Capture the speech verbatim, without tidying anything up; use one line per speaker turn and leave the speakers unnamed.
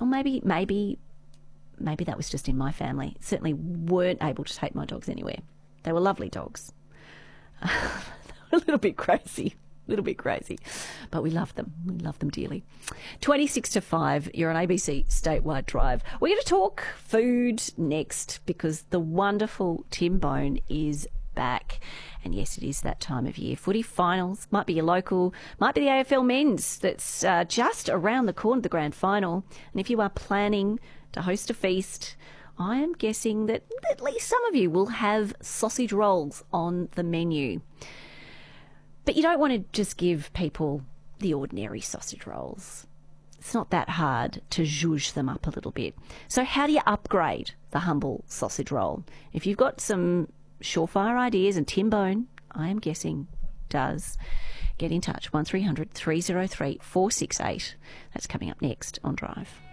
Or maybe, maybe, maybe that was just in my family. Certainly weren't able to take my dogs anywhere. They were lovely dogs. They were a little bit crazy. A little bit crazy, but we love them. We love them dearly. twenty-six to five, you're on A B C Statewide Drive. We're going to talk food next because the wonderful Tim Bone is back. And yes, it is that time of year. Footy finals, might be your local, might be the A F L men's that's uh, just around the corner, the grand final. And if you are planning to host a feast, I am guessing that at least some of you will have sausage rolls on the menu. But you don't want to just give people the ordinary sausage rolls. It's not that hard to zhuzh them up a little bit. So how do you upgrade the humble sausage roll? If you've got some surefire ideas, and Tim Bone, I am guessing, does, get in touch. one three hundred three oh three four six eight. That's coming up next on Drive.